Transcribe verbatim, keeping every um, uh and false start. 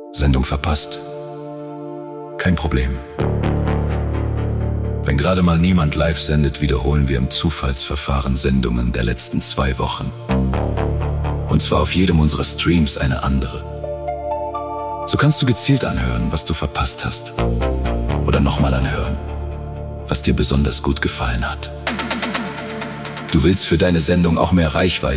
Sendung verpasst? Kein Problem. Wenn gerade mal niemand live sendet, wiederholen wir im Zufallsverfahren Sendungen der letzten zwei Wochen. Und zwar auf jedem unserer Streams eine andere. So kannst du gezielt anhören, was du verpasst hast. Oder nochmal anhören, was dir besonders gut gefallen hat. Du willst für deine Sendung auch mehr Reichweite